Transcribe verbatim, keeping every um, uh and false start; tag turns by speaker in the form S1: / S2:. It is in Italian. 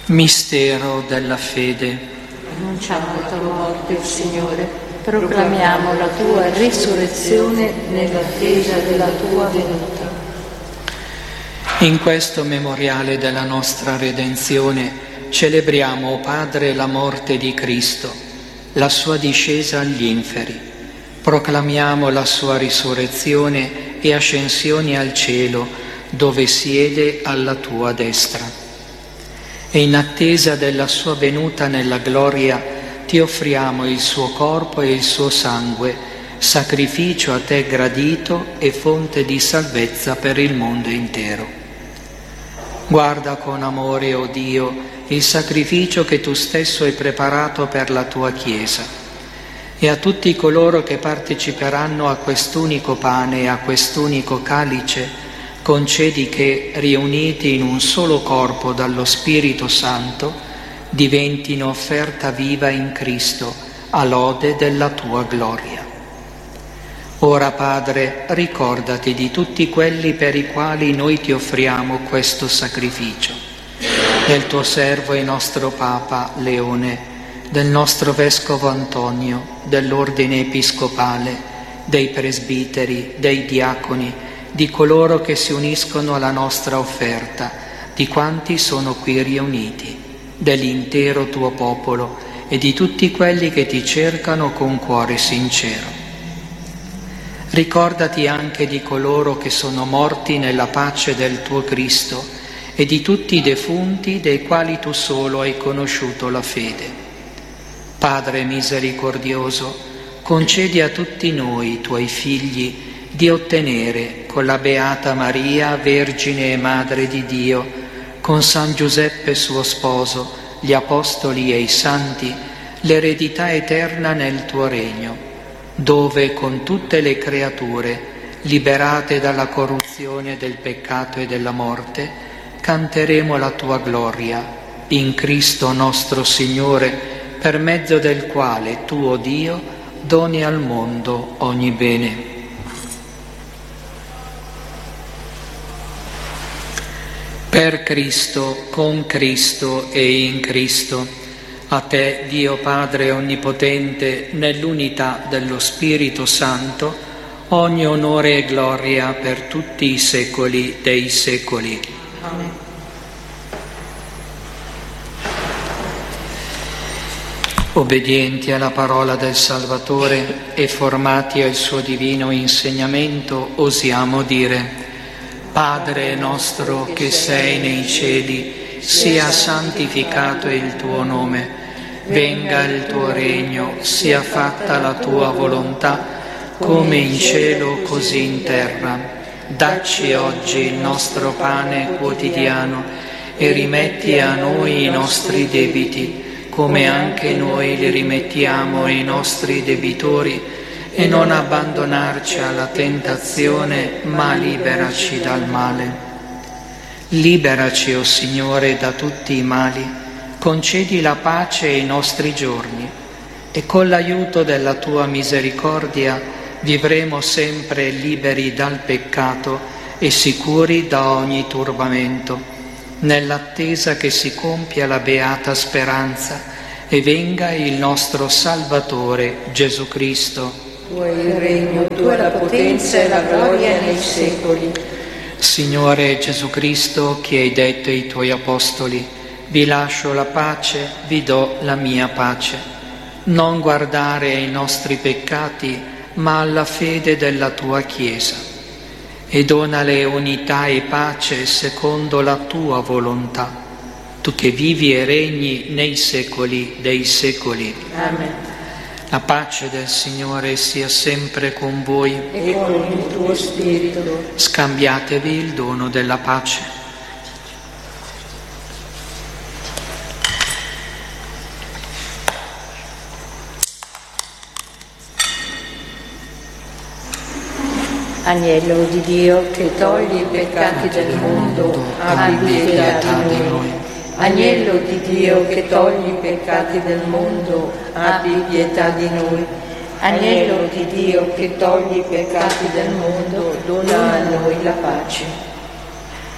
S1: Mistero della fede.
S2: Annunciamo la tua morte, Signore, proclamiamo la tua risurrezione nell'attesa della tua venuta.
S1: In questo memoriale della nostra redenzione celebriamo, o Padre, la morte di Cristo, la sua discesa agli inferi. Proclamiamo la sua risurrezione e ascensione al cielo, dove siede alla tua destra. E in attesa della sua venuta nella gloria ti offriamo il suo corpo e il suo sangue, sacrificio a te gradito e fonte di salvezza per il mondo intero. Guarda con amore, o Dio, il sacrificio che tu stesso hai preparato per la tua Chiesa, e a tutti coloro che parteciperanno a quest'unico pane e a quest'unico calice concedi che, riuniti in un solo corpo dallo Spirito Santo, diventino offerta viva in Cristo, a lode della tua gloria. Ora, Padre, ricordati di tutti quelli per i quali noi ti offriamo questo sacrificio, del tuo servo e nostro Papa Leone, del nostro Vescovo Antonio, dell'Ordine Episcopale, dei presbiteri, dei diaconi, di coloro che si uniscono alla nostra offerta, di quanti sono qui riuniti, dell'intero tuo popolo e di tutti quelli che ti cercano con cuore sincero. Ricordati anche di coloro che sono morti nella pace del tuo Cristo e di tutti i defunti dei quali tu solo hai conosciuto la fede. Padre misericordioso, concedi a tutti noi, tuoi figli, di ottenere con la Beata Maria, Vergine e Madre di Dio, con San Giuseppe suo sposo, gli Apostoli e i Santi, l'eredità eterna nel tuo regno, dove con tutte le creature, liberate dalla corruzione del peccato e della morte, canteremo la tua gloria, in Cristo nostro Signore, per mezzo del quale tu, o Dio, doni al mondo ogni bene. Per Cristo, con Cristo e in Cristo, a te, Dio Padre Onnipotente, nell'unità dello Spirito Santo, ogni onore e gloria per tutti i secoli dei secoli.
S2: Amen.
S1: Obbedienti alla parola del Salvatore e formati al suo divino insegnamento, osiamo dire: Padre nostro che sei nei cieli, sia santificato il tuo nome, venga il tuo regno, sia fatta la tua volontà, come in cielo così in terra. Dacci oggi il nostro pane quotidiano e rimetti a noi i nostri debiti, come anche noi li rimettiamo ai nostri debitori, e non abbandonarci alla tentazione, ma liberaci dal male. Liberaci, o Signore, da tutti i mali, concedi la pace ai nostri giorni, e con l'aiuto della tua misericordia vivremo sempre liberi dal peccato e sicuri da ogni turbamento, nell'attesa che si compia la beata speranza e venga il nostro Salvatore Gesù Cristo.
S2: Tuo è il regno, tua è la potenza e la gloria nei secoli.
S1: Signore Gesù Cristo, che hai detto ai tuoi apostoli: vi lascio la pace, vi do la mia pace. Non guardare ai nostri peccati, ma alla fede della tua Chiesa. E donale unità e pace secondo la tua volontà, tu che vivi e regni nei secoli dei secoli.
S2: Amen.
S1: La pace del Signore sia sempre con voi
S2: e con il tuo spirito.
S1: Scambiatevi il dono della pace.
S2: Agnello di Dio che togli i peccati del mondo, abbi pietà di noi. Agnello di Dio che togli i peccati del mondo, abbi pietà di noi. Agnello di Dio che togli i peccati del mondo, dona a noi la pace.